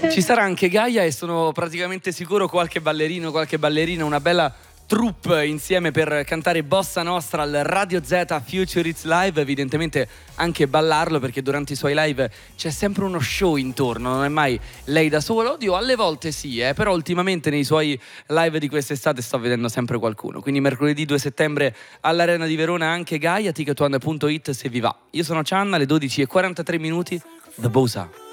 Ci sarà anche Gaia e sono praticamente sicuro qualche ballerino, qualche ballerina, una bella troupe insieme per cantare Bossa Nostra al Radio Z Future Hits Live. Evidentemente anche ballarlo, perché durante i suoi live c'è sempre uno show intorno, non è mai lei da sola. Oddio, alle volte sì, però ultimamente nei suoi live di quest'estate sto vedendo sempre qualcuno. Quindi mercoledì 2 settembre all'Arena di Verona anche Gaia, ticketone.it se vi va. Io sono Cianna, alle 12:43 The Bosa.